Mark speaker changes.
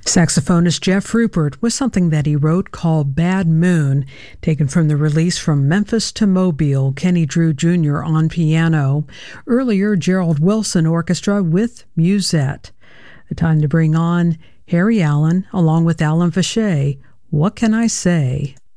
Speaker 1: Saxophonist Jeff Rupert with something that he wrote called Bad Moon, taken from the release From Memphis to Mobile, Kenny Drew Jr. on piano. Earlier, Gerald Wilson Orchestra with Musette. The time to bring on Harry Allen along with Alan Vache. What Can I Say?